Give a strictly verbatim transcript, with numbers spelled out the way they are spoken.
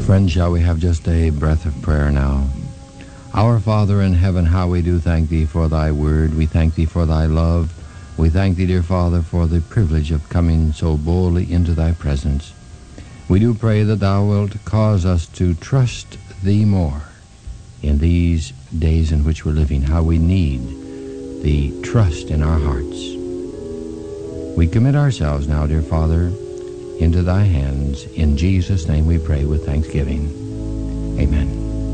Friends, shall we have just a breath of prayer now? Our Father in heaven, how we do thank Thee for Thy word. We thank Thee for Thy love. We thank Thee, dear Father, for the privilege of coming so boldly into Thy presence. We do pray that Thou wilt cause us to trust Thee more in these days in which we're living, how we need the trust in our hearts. We commit ourselves now, dear Father, into Thy hands. In Jesus' name we pray with thanksgiving. Amen.